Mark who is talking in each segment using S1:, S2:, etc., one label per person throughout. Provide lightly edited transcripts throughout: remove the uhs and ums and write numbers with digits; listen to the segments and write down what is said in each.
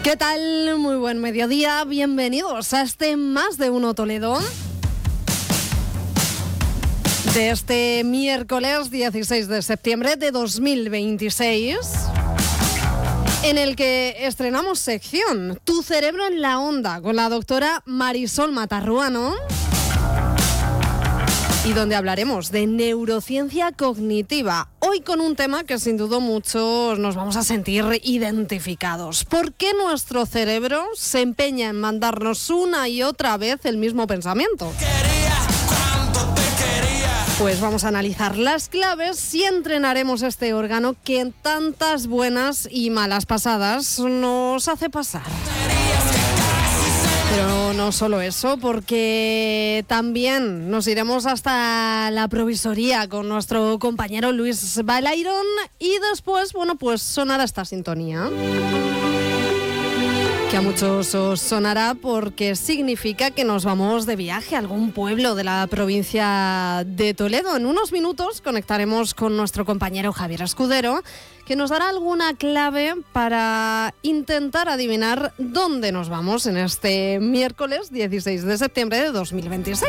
S1: ¿Qué tal? Muy buen mediodía. Bienvenidos a este Más de Uno Toledo. De este miércoles 16 de septiembre de 2026, en el que estrenamos sección Tu cerebro en la onda con la doctora Marisol Matarruano, y donde hablaremos de neurociencia cognitiva. Hoy con un tema que sin duda muchos nos vamos a sentir identificados. ¿Por qué nuestro cerebro se empeña en mandarnos una y otra vez el mismo pensamiento? Pues vamos a analizar las claves y entrenaremos este órgano que en tantas buenas y malas pasadas nos hace pasar. Pero no solo eso, porque también nos iremos hasta la provisoría con nuestro compañero Luis Balairón y después, pues sonará esta sintonía, que a muchos os sonará porque significa que nos vamos de viaje a algún pueblo de la provincia de Toledo. En unos minutos conectaremos con nuestro compañero Javier Escudero, que nos dará alguna clave para intentar adivinar dónde nos vamos en este miércoles 16 de septiembre de 2026.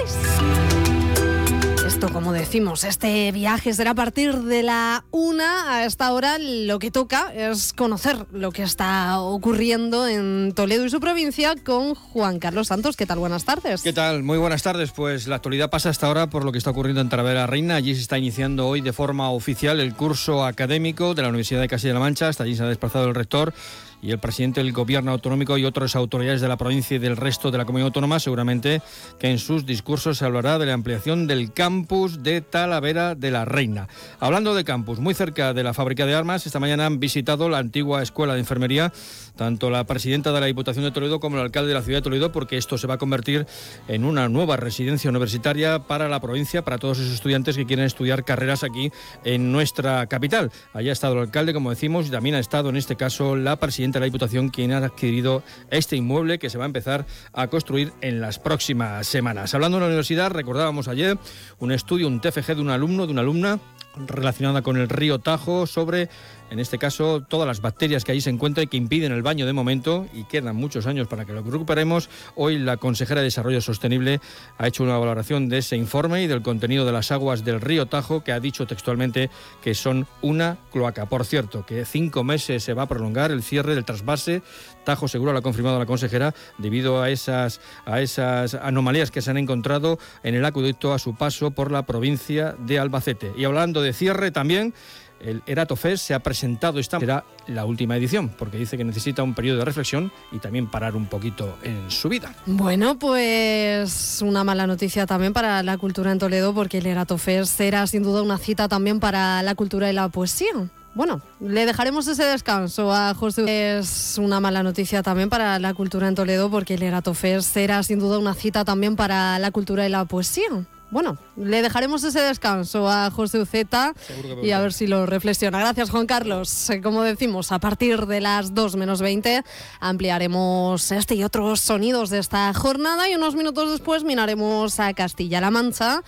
S1: Esto, como decimos, este viaje será a partir de la 1. A esta hora lo que toca es conocer lo que está ocurriendo en Toledo y su provincia con Juan Carlos Santos. ¿Qué tal? Buenas tardes.
S2: ¿Qué tal? Muy buenas tardes. Pues la actualidad pasa hasta ahora por lo que está ocurriendo en Talavera Reina. Allí se está iniciando hoy de forma oficial el curso académico de la Universidad de Castilla-La Mancha. Hasta allí se ha desplazado el rector y el presidente del Gobierno autonómico y otras autoridades de la provincia y del resto de la comunidad autónoma. Seguramente que en sus discursos se hablará de la ampliación del campus de Talavera de la Reina. Hablando de campus, muy cerca de la fábrica de armas, esta mañana han visitado la antigua escuela de enfermería tanto la presidenta de la Diputación de Toledo como el alcalde de la ciudad de Toledo, porque esto se va a convertir en una nueva residencia universitaria para la provincia, para todos esos estudiantes que quieren estudiar carreras aquí en nuestra capital. Allí ha estado el alcalde, como decimos, y también ha estado en este caso la presidenta de la Diputación, quien ha adquirido este inmueble que se va a empezar a construir en las próximas semanas. Hablando de la universidad, recordábamos ayer un estudio, un TFG de un alumno, de una alumna relacionada con el río Tajo, sobre, en este caso, todas las bacterias que ahí se encuentran y que impiden el baño de momento, y quedan muchos años para que lo recuperemos. Hoy la consejera de Desarrollo Sostenible ha hecho una valoración de ese informe y del contenido de las aguas del río Tajo, que ha dicho textualmente que son una cloaca. Por cierto, que 5 meses se va a prolongar el cierre del trasvase Tajo Seguro, lo ha confirmado la consejera, debido a esas anomalías que se han encontrado en el acueducto a su paso por la provincia de Albacete. Y hablando de cierre también, el Eratofest se ha presentado, será la última edición, porque dice que necesita un periodo de reflexión y también parar un poquito en su vida.
S1: Bueno, pues una mala noticia también para la cultura en Toledo, porque el Eratofest será sin duda una cita también para la cultura y la poesía. Bueno, le dejaremos ese descanso a José. Es una mala noticia también para la cultura en Toledo, porque el Eratofest será sin duda una cita también para la cultura y la poesía. Bueno, le dejaremos ese descanso a José Uceta y a ver si lo reflexiona. Gracias, Juan Carlos. Como decimos, a partir de las 2 menos 20 ampliaremos este y otros sonidos de esta jornada, y unos minutos después miraremos a Castilla-La Mancha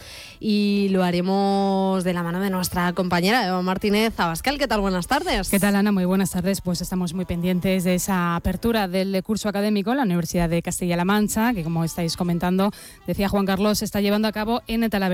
S1: y lo haremos de la mano de nuestra compañera Eva Martínez Abascal. ¿Qué tal? Buenas tardes.
S3: ¿Qué tal, Ana? Muy buenas tardes. Pues estamos muy pendientes de esa apertura del curso académico en la Universidad de Castilla-La Mancha, que, como estáis comentando, decía Juan Carlos, se está llevando a cabo en Talavera